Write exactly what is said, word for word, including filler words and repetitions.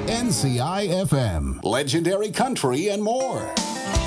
N C I F M, Legendary Country and more.